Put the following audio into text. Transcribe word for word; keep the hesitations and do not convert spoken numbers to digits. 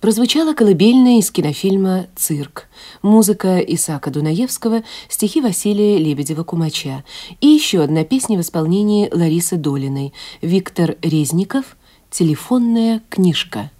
Прозвучала колыбельная из кинофильма «Цирк», музыка Исаака Дунаевского, стихи Василия Лебедева-Кумача и еще одна песня в исполнении Ларисы Долиной, Виктор Резников «Телефонная книжка».